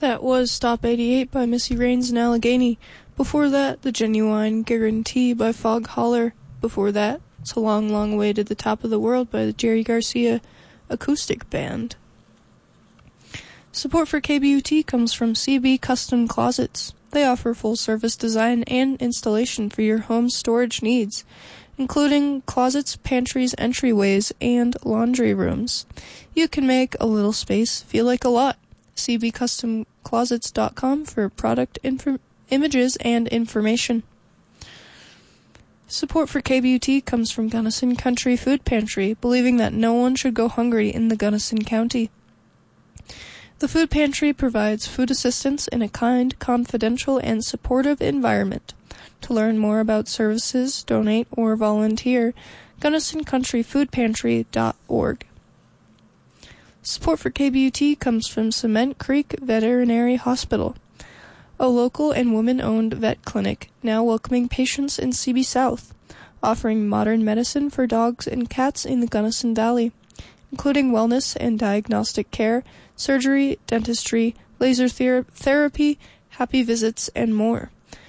That was Stop 88 by Missy Raines and Allegheny. Before that, The Genuine Guarantee by Fog Holler. Before that, It's a Long, Long Way to the Top of the World by the Jerry Garcia Acoustic Band. Support for KBUT comes from CB Custom Closets. They offer full-service design and installation for your home storage needs, including closets, pantries, entryways, and laundry rooms. You can make a little space feel like a lot. cbcustomclosets.com for product images and information. Support for KBUT comes from Gunnison Country Food Pantry, believing that no one should go hungry in the Gunnison County. The food pantry provides food assistance in a kind, confidential, and supportive environment. To learn more about services, donate, or volunteer, GunnisonCountryFoodPantry.org. Support for KBUT comes from Cement Creek Veterinary Hospital, a local and woman-owned vet clinic now welcoming patients in CB South, offering modern medicine for dogs and cats in the Gunnison Valley, including wellness and diagnostic care, surgery, dentistry, laser therapy, happy visits, and more.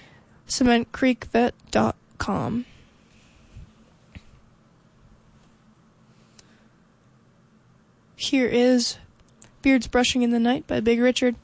CementCreekVet.com. Here is Beards Brushing in the Night by Big Richard.